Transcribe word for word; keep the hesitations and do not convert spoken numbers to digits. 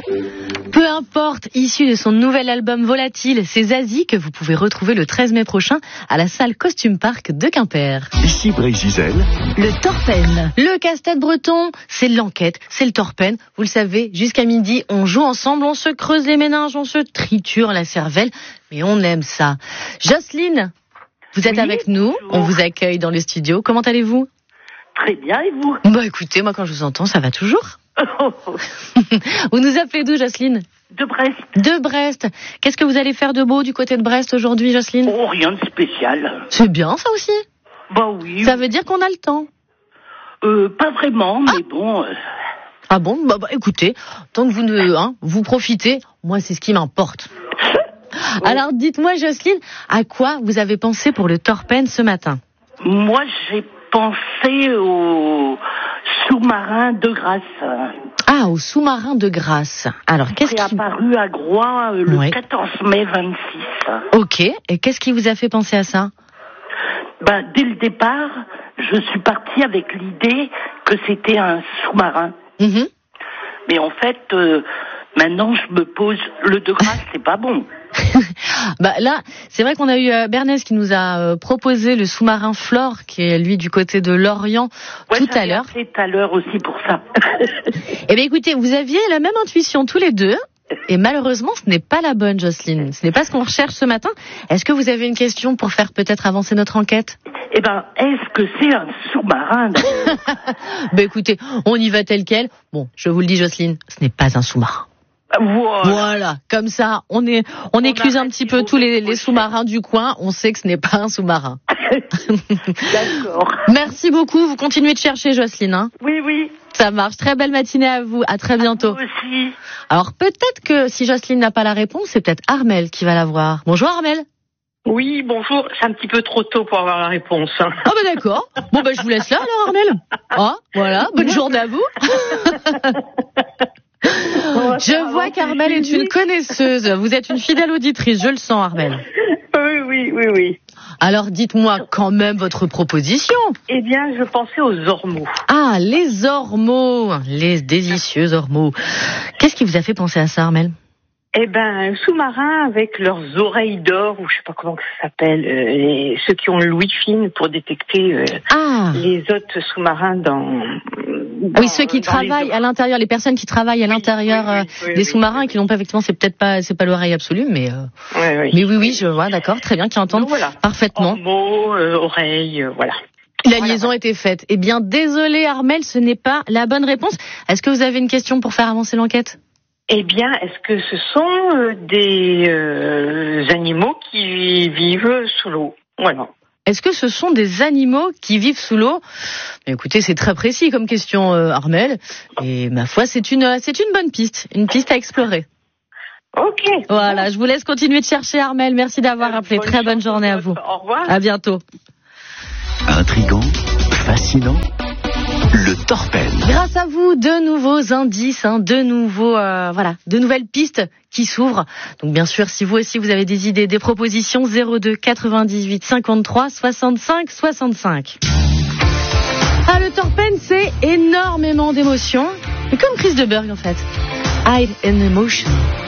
Peu importe, issu de son nouvel album Volatile, c'est Zazie que vous pouvez retrouver le treize mai prochain à la salle Costume Park de Quimper. Ici Brigitte Gisèle. Le Torpen. Le casse-tête breton, c'est l'enquête, c'est le Torpen. Vous le savez, jusqu'à midi, on joue ensemble, on se creuse les méninges, on se triture la cervelle, mais on aime ça. Jocelyne, vous êtes oui, avec nous, bonjour. On vous accueille dans le studio. Comment allez-vous ? Très bien, et vous ? Bah écoutez, moi quand je vous entends, ça va toujours. Vous nous appelez d'où, Jocelyne ? De Brest. De Brest. Qu'est-ce que vous allez faire de beau du côté de Brest aujourd'hui, Jocelyne ? Oh, rien de spécial. C'est bien ça aussi. Bah oui. Ça veut dire qu'on a le temps. Euh, pas vraiment, mais ah. bon... Euh... Ah bon, bah, bah écoutez, tant que vous ne, hein, vous profitez, moi c'est ce qui m'importe. Oh. Alors dites-moi, Jocelyne, à quoi vous avez pensé pour le Torpen ce matin ? Moi j'ai pensé au sous-marin de Grasse. Ah, au sous-marin de Grasse. Alors qu'est-ce qui... C'est apparu à Groix euh, le ouais. quatorze mai vingt-six. Ok, et qu'est-ce qui vous a fait penser à ça ? Bah, dès le départ, je suis partie avec l'idée que c'était un sous-marin. Mmh. Mais en fait, euh, maintenant, je me pose, le de Grasse, c'est pas bon. Bah là, c'est vrai qu'on a eu euh, Bernès qui nous a euh, proposé le sous-marin Flore, qui est lui du côté de Lorient, ouais, tout à l'heure. Tout à l'heure aussi pour ça. Eh bien, écoutez, vous aviez la même intuition tous les deux. Et malheureusement, ce n'est pas la bonne, Jocelyne. Ce n'est pas ce qu'on recherche ce matin. Est-ce que vous avez une question pour faire peut-être avancer notre enquête ? Eh ben, est-ce que c'est un sous-marin ? Ben écoutez, on y va tel quel. Bon, je vous le dis, Jocelyne, ce n'est pas un sous-marin. Voilà. Voilà, comme ça, on est, on, on écluse un petit peu tous les, les sous-marins du coin. On sait que ce n'est pas un sous-marin. D'accord. Merci beaucoup. Vous continuez de chercher, Jocelyne. Hein ? Oui, oui. Ça marche. Très belle matinée à vous. À très bientôt. À vous aussi. Alors peut-être que si Jocelyne n'a pas la réponse, c'est peut-être Armel qui va l'avoir. Bonjour Armel. Oui, bonjour. C'est un petit peu trop tôt pour avoir la réponse. Ah ben d'accord. Bon ben je vous laisse là alors Armel. Ah voilà. Bonne journée à vous. Je vois qu'Armel est une connaisseuse. Vous êtes une fidèle auditrice, je le sens Armel. Oui, oui, oui, oui. Alors dites-moi quand même votre proposition. Eh bien, je pensais aux ormeaux. Ah, les ormeaux, les délicieux ormeaux. Qu'est-ce qui vous a fait penser à ça, Armel ? Eh ben, un sous-marin avec leurs oreilles d'or, ou je sais pas comment ça s'appelle, euh, les, ceux qui ont le Louis fine pour détecter euh, ah. les autres sous-marins dans, dans... Oui, ceux qui travaillent à l'intérieur, les personnes qui travaillent à l'intérieur oui, oui, oui, des oui, sous-marins oui. Et qui n'ont pas, effectivement, c'est peut-être pas, c'est pas l'oreille absolue, mais... Euh, oui, oui. Mais oui, oui, je vois, d'accord, très bien, qui entendent voilà. Parfaitement. Ormeaux, euh, oreilles, euh, voilà. La voilà, liaison voilà. était faite. Eh bien, désolé Armel, ce n'est pas la bonne réponse. Est-ce que vous avez une question pour faire avancer l'enquête ? Eh bien, est-ce que ce sont euh, des euh, animaux qui vivent sous l'eau ? Voilà. Est-ce que ce sont des animaux qui vivent sous l'eau ? Écoutez, c'est très précis comme question, euh, Armel. Et ma foi, c'est une, c'est une bonne piste, une piste à explorer. Ok. Voilà, je vous laisse continuer de chercher, Armel. Merci d'avoir appelé. Très bonne journée à vous. Au revoir. À bientôt. Intriguant, fascinant. Le Torpen. Grâce à vous, de nouveaux indices, hein, de nouveaux, euh, voilà, de nouvelles pistes qui s'ouvrent. Donc bien sûr, si vous aussi vous avez des idées, des propositions, zéro deux quatre-vingt-dix-huit cinquante-trois soixante-cinq soixante-cinq. Ah, le Torpen, c'est énormément d'émotions. C'est comme Chris de Burgh en fait. Hide in emotion.